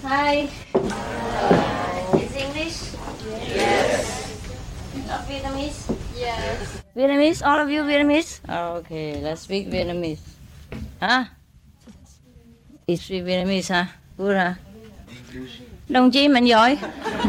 Hi. Is English? Yes. Not Vietnamese? Yes. Vietnamese? All of you Vietnamese? Oh, okay, let's speak Vietnamese. Hả? You speak Vietnamese hả? Good hả? Đồng chí mình giỏi.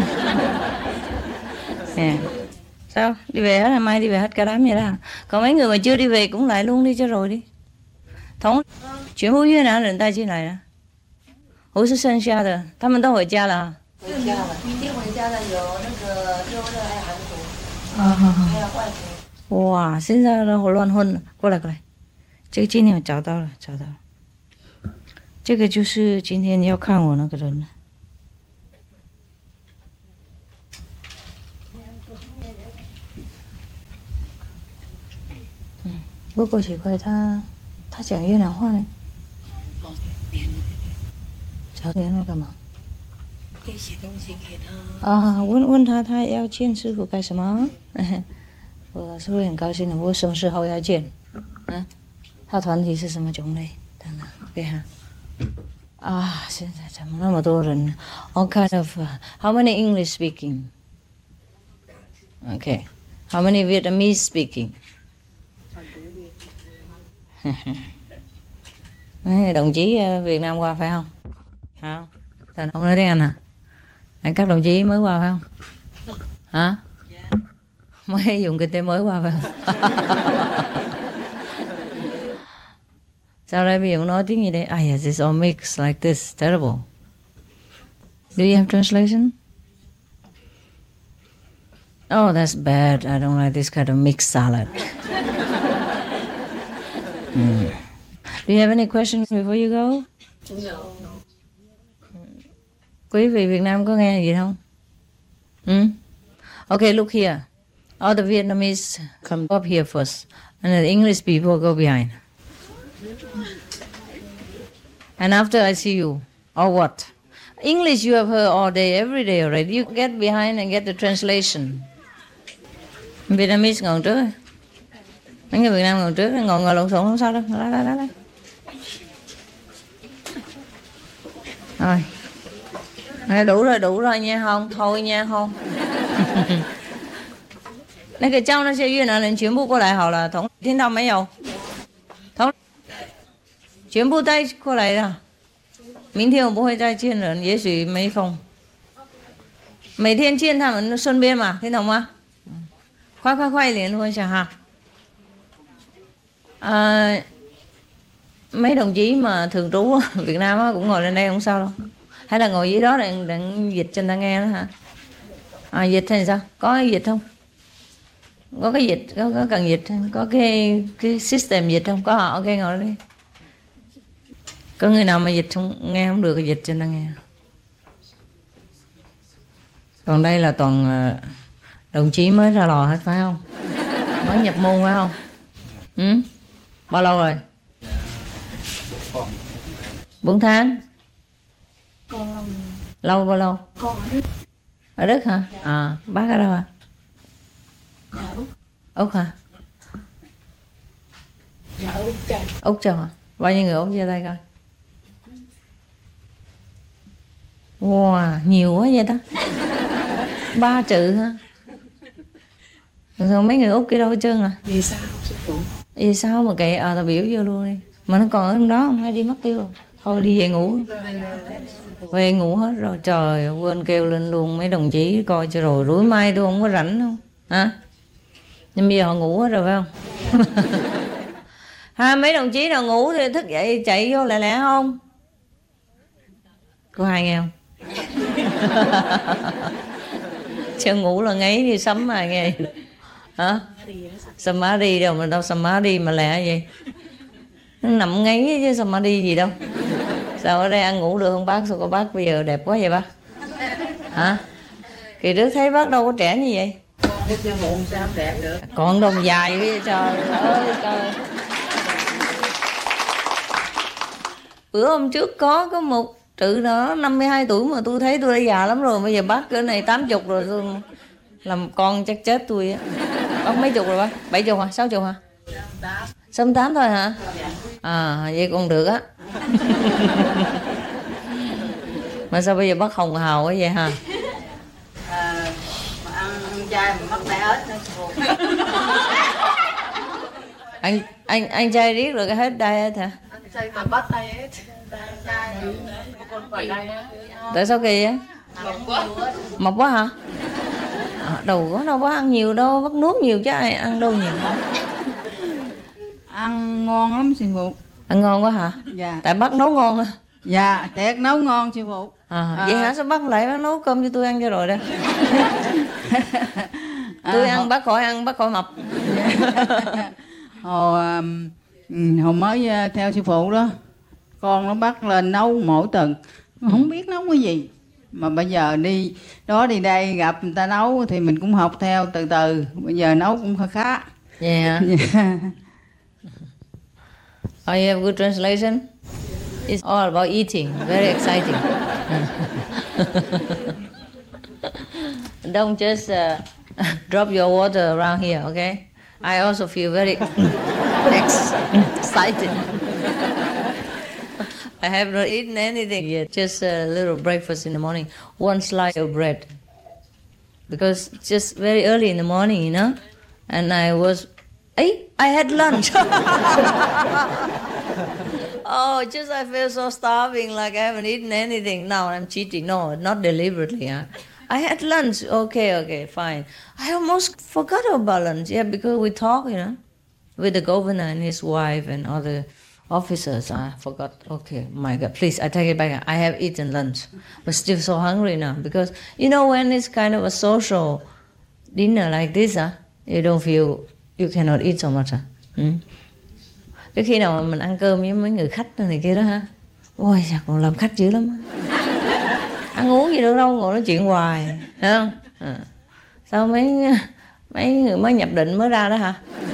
Yeah. Sao? Đi về hết, mai đi về hết cả đám vậy đó. Còn mấy người mà chưa đi về cũng lại luôn đi cho rồi đi. Thống chuyển呼越南人带进来的，我是剩下的，他们都回家了。 回家了，明天回家的有那个周乐，还有韩国，还有外婆。 哇，现在的我乱混了，过来过来，这个今天我找到了，找到了，这个就是今天要看我那个人。不过奇怪，他讲越南话呢。找联络干嘛？ 可以写东西给他。 啊，问他要见师傅干什么？我是会很高兴的。我什么时候要见？嗯，他团体是什么种类？等等，对哈。啊，现在怎么那么多人 ？All kind of. How many English speaking? Okay. How many Vietnamese speaking? Đồng chí Việt Nam qua phải không? Không. Thành không nói tiếng Anh hả? Các đồng chí mới qua phải không? Hả? Mới dùng kinh tế mới qua phải không? Sao đây bây giờ nói tiếng gì đây? Yes, it's all mixed like this. Terrible. Do you have translation? Oh, that's bad. I don't like this kind of mixed salad. Do you have any questions before you go? No. Quý vị Việt Nam có nghe gì không? Okay, look here. All the Vietnamese come up here first, and the English people go behind. And after I see you, or what? English you have heard all day, every day already. You get behind and get the translation. Vietnamese ngồi trước. Mấy người Việt Nam ngồi trước, ngồi lộn xộn không sao đâu. Lại. Rồi. Đủ rồi nha không? Thôi nha không? 那个叫那些越南人全部过来好了，听到没有？全部带过来了。明天我不会再见了，也许没空。每天见他们身边嘛，听懂吗？快联络一下哈。Mấy đồng chí mà thường trú ở Việt Nam cũng ngồi lên đây không sao đâu. Hay là ngồi dưới đó đang dịch cho người ta nghe đó hả? Dịch hay sao? Có dịch không? Có cái dịch, có cần dịch, có cái system dịch không? Có họ, ok ngồi đi. Có người nào mà dịch không nghe không được thì dịch cho người ta nghe. Còn đây là toàn đồng chí mới ra lò hết phải không? Mới nhập môn phải không? Bao lâu rồi? 4 tháng. Con Lâu bao lâu? con ở Đức. Ở Đức hả? Bác ở đâu à? Dạ Úc. Úc hả? Dạ Úc Châu. Úc Châu hả? Bao nhiêu người Úc giơ tay coi? Wow, nhiều quá vậy ta. 3 chữ hả? Rồi mấy người Úc kia đâu hết trơn à? Vì sao sư phụ? Vì sao mà kệ tao biểu vô luôn đi. Mà nó còn ở trong đó không hay đi mất tiêu rồi. Thôi đi về ngủ. Về ngủ hết rồi. Trời quên kêu lên luôn mấy đồng chí coi cho rồi. Rủi mai tôi không có rảnh không? Hả? Nhưng bây giờ họ ngủ hết rồi phải không? Mấy đồng chí nào ngủ thì thức dậy chạy vô lẹ không? Có ai nghe không? Chưa ngủ là ngáy đi sấm mà nghe. Hả? Samadhi đâu mà đâu Samadhi mà lẹ vậy? Nó nằm ngáy chứ Samadhi gì đâu. Sao ở đây ăn ngủ được không bác? Sao có bác bây giờ đẹp quá vậy bác? Hả? Kỳ trước thấy bác đâu có trẻ như vậy. Sao đẹp được? Còn đồng dài với trời ơi trời. Bữa hôm trước có một trự đó 52 tuổi mà tôi thấy tôi đã già lắm rồi. Bây giờ bác cỡ này 80 rồi tôi làm con chắc chết tôi á. Bác mấy chục rồi bác? 70 hả? 60 hả? 68 thôi hả? Vậy còn được á. Mà sao bây giờ bác hồng hào quá vậy hả? Mà ăn chay mà mắc mẻ ớt nữa sư phụ. Anh trai riết rồi cái hết diet hả? Anh chay mà bắt diet. Chay con phải diet. Tại sao kỳ á? Mập quá hả? Đâu có đâu có ăn nhiều đâu, bắt nuốt nhiều chứ ai ăn đâu nhiều. Ăn ngon lắm sư phụ. Ăn ngon quá hả? Dạ. Tại bác nấu ngon á. Dạ, thiệt nấu ngon sư phụ. Vậy hả? Sao bác lại bác nấu cơm cho tôi ăn cho rồi đó. Tôi ăn bác khỏi mập. Hồi mới theo sư phụ đó, con nó bắt lên nấu mỗi tuần, không biết nấu cái gì. Mà bây giờ đi đó đi đây gặp người ta nấu thì mình cũng học theo từ từ. Bây giờ nấu cũng khá. Yeah. Oh, you have good translation? It's all about eating. Very exciting. Don't just drop your water around here, okay? I also feel very excited. I have not eaten anything yet. Just a little breakfast in the morning. One slice of bread. Because just very early in the morning, you know? And I had lunch. Oh, just I feel so starving, like I haven't eaten anything. Now I'm cheating. No, not deliberately. Huh? I had lunch. Okay, fine. I almost forgot about lunch. Yeah, because we talked, you know, with the governor and his wife and other officers. I forgot. Okay, my God, please, I take it back. I have eaten lunch, but still so hungry now. Because, you know, when it's kind of a social dinner like this, you don't feel, you cannot eat so much. Cái khi nào mà mình ăn cơm với mấy người khách này kia đó ha, ôi sao còn làm khách dữ lắm. Ăn uống gì được đâu, ngồi nói chuyện hoài, thấy không? Sao mấy người mới nhập định mới ra đó hả?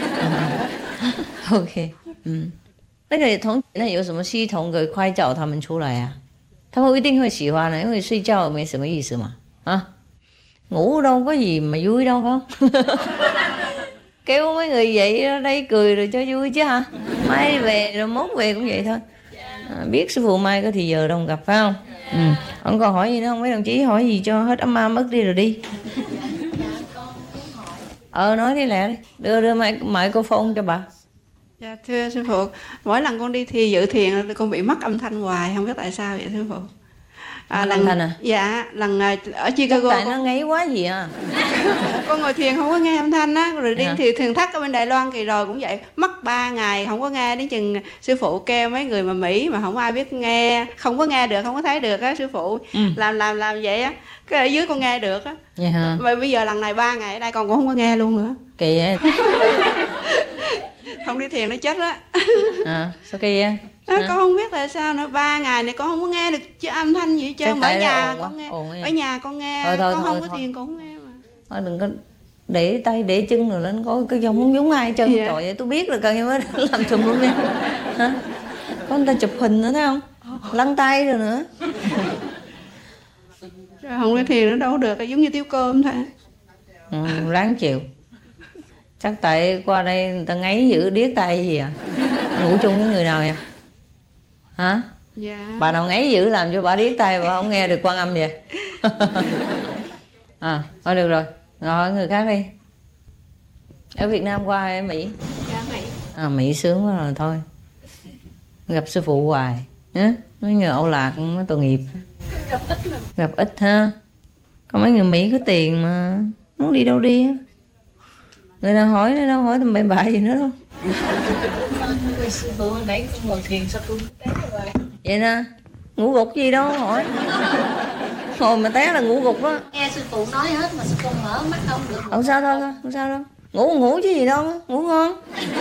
OK， 那个同那有什么系统可以快叫他们出来啊？他们一定会喜欢的，因为睡觉没什么意思嘛，ngủ đâu có gì mà vui đâu phải không? Kêu mấy người vậy ở đây cười rồi cho vui chứ hả? Mai về rồi mốt về cũng vậy thôi. Biết sư phụ mai có thì giờ đâu gặp phải không? Ông còn hỏi gì nữa không? Mấy đồng chí hỏi gì cho hết ấm ma mất đi rồi đi. Nói đi lẹ đi. Đưa microphone cho bà. Dạ thưa sư phụ, mỗi lần con đi thi dự thiền con bị mất âm thanh hoài, không biết tại sao vậy sư phụ. Âm thanh à? Dạ, lần ở Chicago tại nó ngáy quá gì à. Con ngồi thiền không có nghe âm thanh á, rồi đi thì thiền thất ở bên Đài Loan kỳ rồi cũng vậy, mất 3 ngày không có nghe, đến chừng sư phụ kêu mấy người mà Mỹ mà không ai biết nghe, không có nghe được, không có thấy được á sư phụ. Làm vậy á, cái ở dưới con nghe được á. Vậy hả? Mà bây giờ lần này 3 ngày ở đây con cũng không có nghe luôn nữa. Kỳ vậy. Không đi thiền nó chết á. Sao kỳ vậy? Con không biết tại sao nữa, 3 ngày này con không có nghe được chứ âm thanh gì hết trơn. Ở nhà con nghe, ở nhà con nghe, con không có thiền con không nghe mà. Thôi đừng có để tay để chân rồi lên có cái dòng không giống ai chân. Trời ơi, tôi biết là cần mới làm chùm luôn đi. Có người ta chụp hình nữa thấy không? Lăn tay rồi nữa. Không có thiền nó đâu được, giống như tiêu cơm thôi. Ráng chịu. Chắc tại qua đây người ta ngáy giữ điếc tay gì à? Ngủ chung với người nào vậy? Hả? Dạ. Bà nào ngáy giữ làm cho bà điếc tay bà không nghe được Quan Âm vậy? Thôi được rồi, ngồi người khác đi. Ở Việt Nam qua hay ở Mỹ? Dạ Mỹ. Mỹ sướng quá rồi thôi. Gặp sư phụ hoài. Mấy người Âu Lạc mới tội nghiệp. Gặp ít ha. Còn mấy người Mỹ có tiền mà muốn đi đâu đi á. Người nào hỏi nó đâu hỏi tầm bậy bạ gì nữa đâu. Sư phụ nãy con ngồi thiền sao tôi té rồi. Vậy nè, ngủ gục gì đâu hỏi. Ngồi mà té là ngủ gục đó. Nghe sư phụ nói hết mà sao con mở mắt không được. Không sao thôi, không sao đâu. Ngủ chứ gì đâu, ngủ ngon.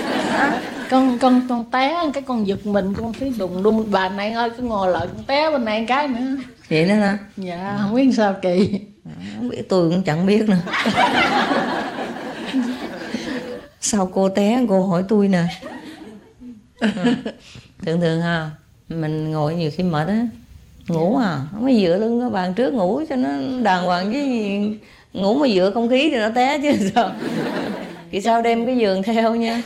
Con té cái con giật mình, con thấy đùng đùng, bà này ơi cứ ngồi lại con té bên này cái nữa. Vậy nữa hả? Dạ, không biết sao kỳ. Không biết, tôi cũng chẳng biết nữa. Sao cô té cô hỏi tôi nè. Thường ha, mình ngồi nhiều khi mệt á, ngủ không có dựa lưng cái bàn trước ngủ cho nó đàng hoàng chứ gì. Ngủ mà dựa không khí thì nó té chứ sao. Kỳ sau đem cái giường theo nha.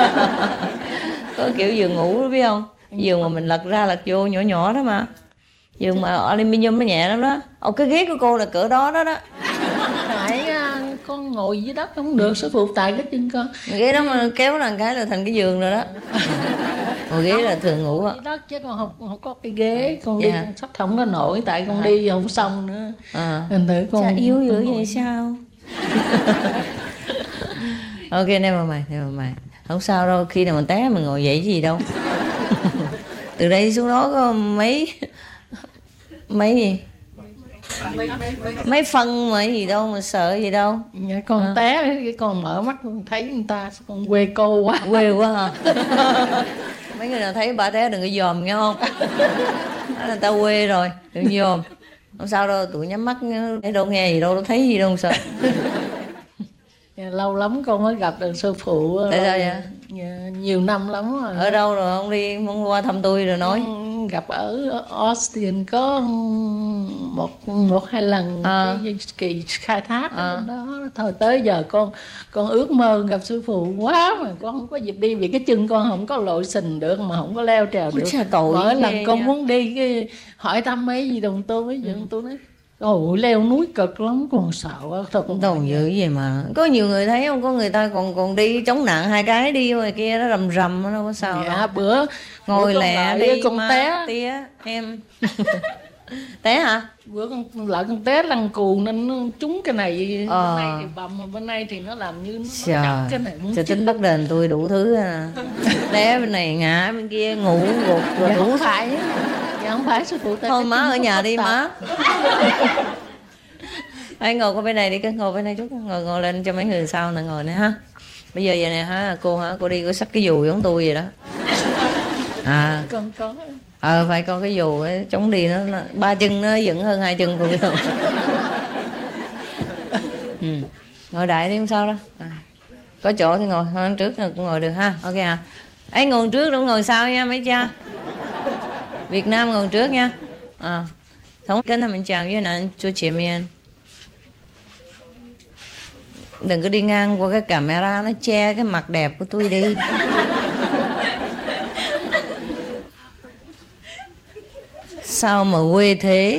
Có kiểu giường ngủ đó biết không, giường mà mình lật ra lật vô nhỏ nhỏ đó mà. Giường mà aluminium nó nhẹ lắm đó. Cái ghế của cô là cỡ đó đó đó. Tại con ngồi dưới đất không được sư phụ, tại cái chân con. Ghế đó mà kéo là cái là thành cái giường rồi đó. Ngồi ghế là thường ngủ á. Đất chứ con không có cái ghế, con đi con sắp không có nổi, tại con đi không xong nữa. Thành thử con sao yếu dữ vậy sao? Ok, never mind. Không sao đâu, khi nào mình té mình ngồi dậy gì đâu. Từ đây xuống đó có mấy gì? Mấy phân mà gì đâu mà sợ gì đâu. Con té con mở mắt con thấy người ta con quê cô quá. Quê quá hả? Mấy người nào thấy bà té đừng có dòm nghe không? Đó là tao quê rồi, đừng dòm. Không sao đâu, tụi nhắm mắt để đâu nghe gì đâu, đâu thấy gì đâu, không sợ. Lâu lắm con mới gặp được sư phụ. Tại sao vậy? Nhiều năm lắm rồi. Ở đâu rồi không đi muốn qua thăm tôi rồi nói? Gặp ở Austin có một hai lần cái kỳ khai thác đó. Thôi tới giờ con ước mơ gặp sư phụ quá mà con không có dịp đi, vì cái chân con không có lội sình được mà không có leo trèo được. Mỗi lần con muốn đi cái hỏi thăm mấy gì đồng tôi nói ôi leo núi cực lắm, còn sợ quá thật. Đồng dữ gì mà có nhiều người thấy không, có người ta còn đi chống nạn 2 cái đi ngoài kia nó rầm nó đâu có sao đâu. Bữa ngồi lẹ đi con té tía em. Té hả? Bữa con té lăn cù nên nó trúng cái này, bên này thì bầm, bên này thì nó làm như nó chặt cái này muốn tính bắt đền tôi đủ thứ à. Té bên này ngã bên kia ngủ gục rồi đủ phải. Không phải sư phụ. Thôi má ở nhà đi má. Hãy ngồi qua bên này đi, cứ ngồi bên này chút, ngồi lên cho mấy người sau nè, ngồi nè ha. Bây giờ vậy nè hả cô đi có xách cái dù giống tôi vậy đó. Con có. Phải con cái dù ấy, chống đi nó 3 chân nó dựng hơn 2 chân của tôi. Ngồi đại đi không sao đâu. Có chỗ thì ngồi, hơn trước cũng ngồi được ha. Ok à. Ấy ngồi trước đúng ngồi sau nha mấy cha. Việt Nam ngồi trước nha. Thống跟他们讲越南坐前面. Đừng có đi ngang qua cái camera nó che cái mặt đẹp của tôi đi. Sao mà quê thế.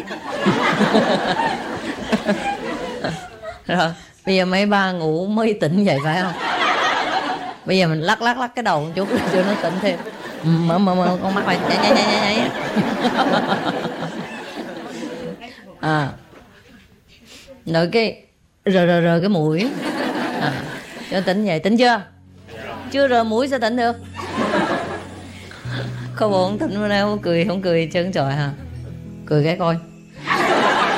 Rồi bây giờ mấy ba ngủ mới tỉnh vậy phải không? Bây giờ mình lắc cái đầu một chút cho nó tỉnh thêm. Mở con mắt lại nháy. Rồi cái rờ cái mũi cho tỉnh vậy. Tỉnh chưa rờ mũi sao tỉnh được? Có bộ không tỉnh bữa nay không cười chân trời hả? Cười cái coi.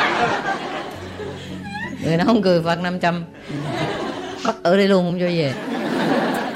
Người nào không cười phạt 500. Bắt ở đây luôn không cho về.